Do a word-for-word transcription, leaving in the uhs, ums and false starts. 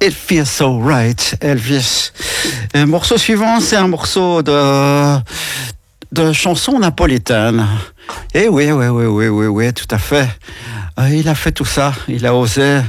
It Feels So Right, Elvis. Et le morceau suivant, c'est un morceau de, de chanson napolitaine. Et oui, oui, oui, oui, oui, oui, tout à fait. Il a fait tout ça, il a osé